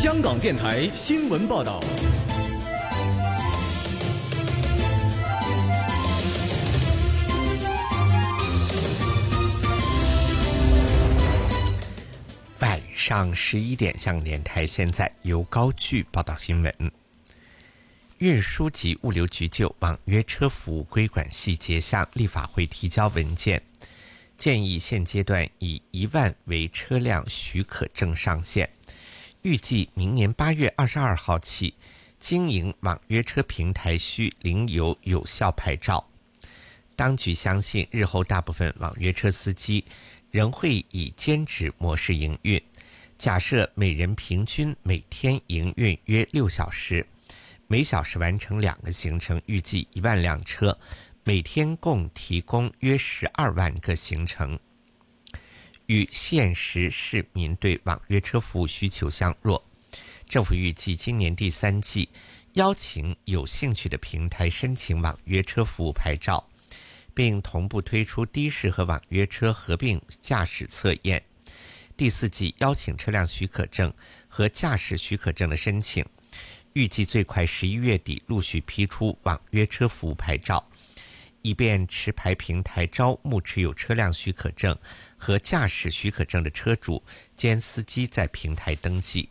香港电台新闻报道。 晚上11点，香港电台现在由高炬报道新闻。运输及物流局就网约车服务规管细节向立法会提交文件，建议现阶段以1万为车辆许可证上限，预计明年8月22号起，经营网约车平台需领有有效牌照。当局相信日后大部分网约车司机仍会以兼职模式营运，假设每人平均每天营运约6小时，每小时完成2个行程，预计1万辆车，每天共提供约12万个行程。与现实市民对网约车服务需求相若，政府预计今年第3季邀请有兴趣的平台申请网约车服务牌照，并同步推出的士和网约车合并驾驶测验。第4季邀请车辆许可证和驾驶许可证的申请，预计最快11月底陆续批出网约车服务牌照，以便持牌平台招募持有车辆许可证和驾驶许可证的车主兼司机在平台登记。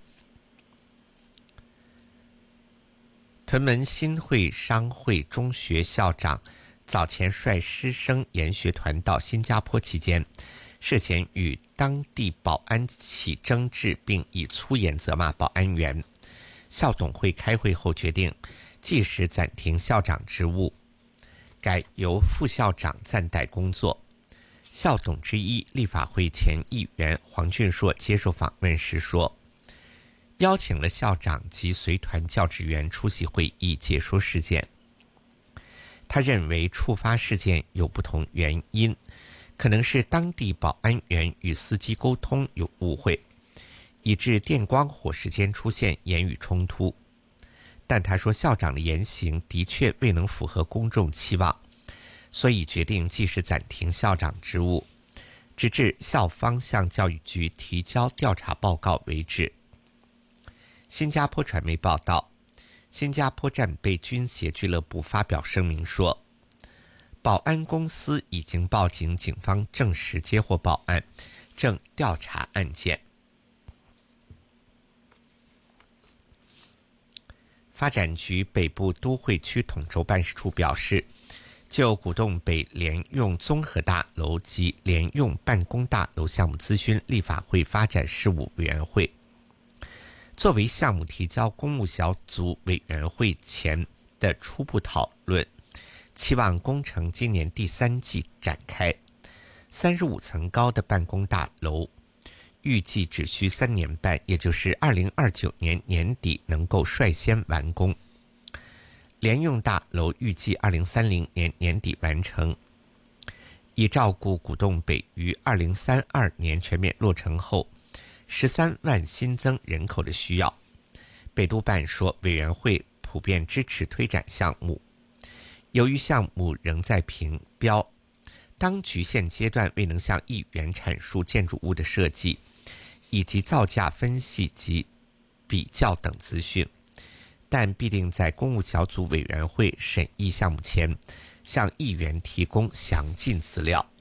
屯门新会商会中学校长早前率师生研学团到新加坡期间，涉嫌与当地保安起争执，并以粗言责骂保安员。校董会开会后决定，即时暂停校长职务，改由副校长暂代工作。校董之一立法会前议员黄俊硕接受访问时说，邀请了校长及随团教职员出席会议解说事件。他认为触发事件有不同原因，可能是当地保安员与司机沟通有误会，以致电光火石间出现言语冲突。但他说校长的言行的确未能符合公众期望，所以决定即时暂停校长职务，直至校方向教育局提交调查报告为止。新加坡传媒报道，新加坡战备军协俱乐部发表声明说，保安公司已经报警，警方证实接获报案，正调查案件。发展局北部都会区统筹办事处表示，就古洞北联用综合大楼及联用办公大楼项目咨询立法会发展事务委员会，作为项目提交公务小组委员会前的初步讨论，期望工程今年第3季展开。35层高的办公大楼预计只需3年半，也就是2029年年底能够率先完工。联用大楼预计2030年年底完成，以照顾古洞北于2032年全面落成后13万新增人口的需要。北都办说，委员会普遍支持推展项目。由于项目仍在评标，当局现阶段未能向议员阐述建筑物的设计以及造价分析及比较等资讯，但必定在公务小组委员会审议项目前向议员提供详尽资料。